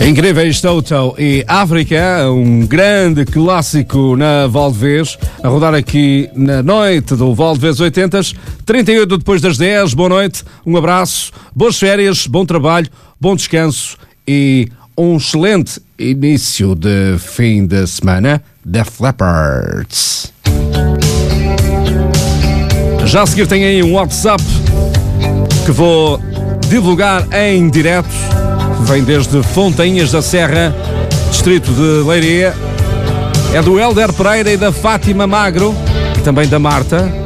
Incríveis Toto e África, um grande clássico na Valdevez, a rodar aqui na noite do Valdevez 80s, 38 depois das 10, boa noite, um abraço, boas férias, bom trabalho, bom descanso e um excelente início de fim de semana da Flappers. Já a seguir tem aí um WhatsApp que vou divulgar em direto. Vem desde Fontainhas da Serra, distrito de Leiria. É do Hélder Pereira e da Fátima Magro, e também da Marta.